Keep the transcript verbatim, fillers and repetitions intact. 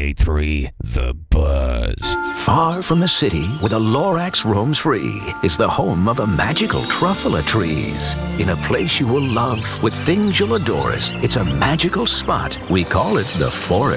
ninety-eight point three The Buzz. Far from the city, where the Lorax roams free, is the home of the magical truffula trees. In a place you will love, with things you'll adore, it's a magical spot. We call it the forest.